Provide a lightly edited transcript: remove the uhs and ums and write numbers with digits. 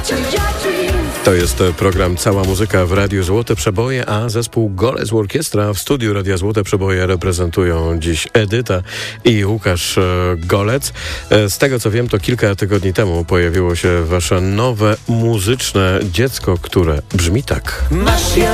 To jest program Cała Muzyka w Radiu Złote Przeboje, a zespół Golec Orkiestra w studiu Radia Złote Przeboje reprezentują dziś Edyta i Łukasz Golec. Z tego co wiem, to kilka tygodni temu pojawiło się wasze nowe muzyczne dziecko, które brzmi tak.